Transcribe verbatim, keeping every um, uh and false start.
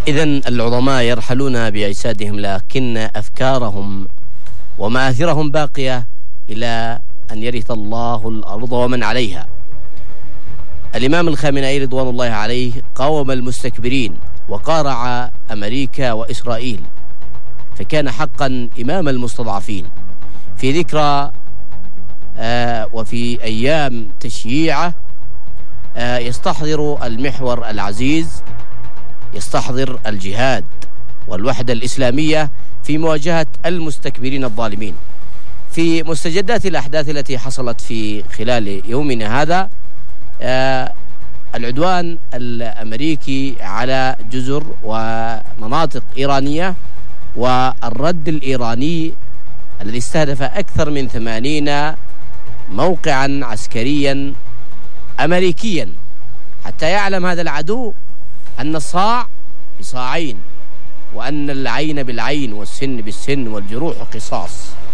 إذن العظماء يرحلون بأجسادهم، لكن أفكارهم ومآثرهم باقية إلى أن يرث الله الأرض ومن عليها. الإمام الخامنئي رضوان الله عليه قاوم المستكبرين وقارع أمريكا وإسرائيل، فكان حقا إمام المستضعفين. في ذكرى آه وفي أيام تشييعه آه يستحضر المحور العزيز، يستحضر الجهاد والوحدة الإسلامية في مواجهة المستكبرين الظالمين. في مستجدات الأحداث التي حصلت في خلال يومنا هذا، آه العدوان الأمريكي على جزر ومناطق إيرانية، والرد الإيراني الذي استهدف أكثر من ثمانين موقعا عسكريا أمريكيا، حتى يعلم هذا العدو أن الصاع بصاعين، وأن العين بالعين والسن بالسن والجروح قصاص.